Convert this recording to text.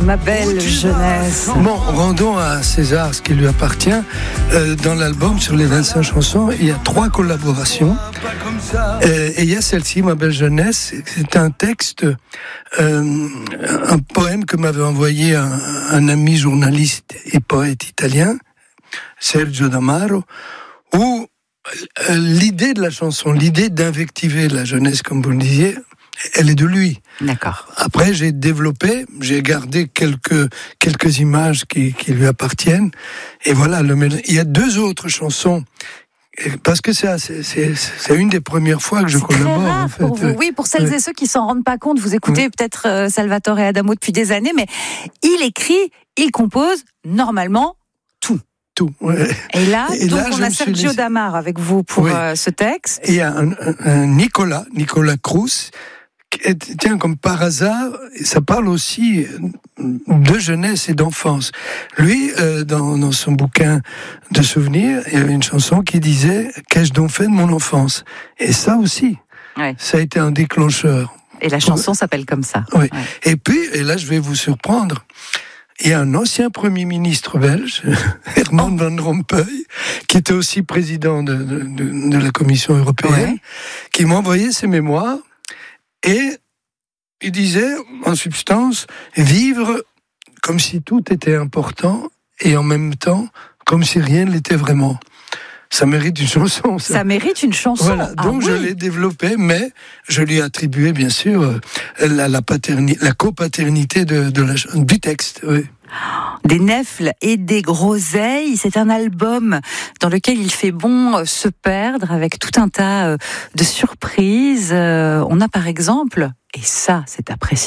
Ma belle jeunesse. Bon, rendons à César ce qui lui appartient. Dans l'album, sur les 25 chansons, il y a 3 collaborations. Et il y a celle-ci, Ma belle jeunesse. C'est un texte, un poème que m'avait envoyé un ami journaliste et poète italien, Sergio D'Amaro, où l'idée de la chanson, l'idée d'invectiver la jeunesse, comme vous le disiez, elle est de lui. D'accord. Après, j'ai gardé quelques images qui lui appartiennent. Et voilà, il y a 2 autres chansons. Parce que c'est une des premières fois que je collabore. Très rare en fait. pour vous. Oui, pour celles et ceux qui s'en rendent pas compte, vous écoutez peut-être Salvatore Adamo depuis des années, mais il écrit, il compose normalement tout. Ouais. Et là, on a je Sergio D'Amaro avec vous pour ce texte. Et il y a un Nicolas Cruz. Tiens, comme par hasard, ça parle aussi de jeunesse et d'enfance. Lui, dans son bouquin de souvenirs, il y avait une chanson qui disait « Qu'ai-je donc fait de mon enfance ?» Et ça aussi, ça a été un déclencheur. Et la chanson s'appelle comme ça. Oui. Ouais. Et puis, et là je vais vous surprendre, il y a un ancien Premier ministre belge, Herman Van Rompuy, qui était aussi président de la Commission européenne, qui m'a envoyé ses mémoires. Et il disait, en substance, vivre comme si tout était important et en même temps, comme si rien ne l'était vraiment. Ça mérite une chanson. Ça mérite une chanson. Voilà, donc je l'ai développé, mais je lui ai attribué, bien sûr, la copaternité du texte. Oui. Des nèfles et des groseilles, c'est un album dans lequel il fait bon se perdre avec tout un tas de surprises. On a par exemple, et ça c'est apprécié,